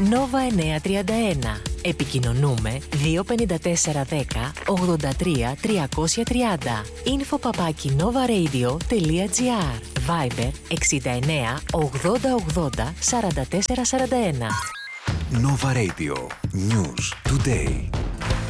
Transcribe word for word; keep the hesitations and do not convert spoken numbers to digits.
Νόβα εννιακόσια τριάντα ένα. Επικοινωνούμε δύο πέντε τέσσερα ένα μηδέν ογδόντα τρία τριακόσια τριάντα. Info παπάκι novaradio.gr. Viber εξήντα εννέα ογδόντα ογδόντα σαράντα τέσσερα σαράντα ένα. Nova Radio. News today.